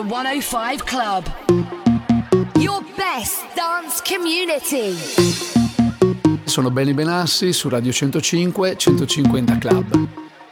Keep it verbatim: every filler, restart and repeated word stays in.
centocinque Club. Your best dance community. Sono Benny Benassi su Radio centocinque, centocinquanta Club.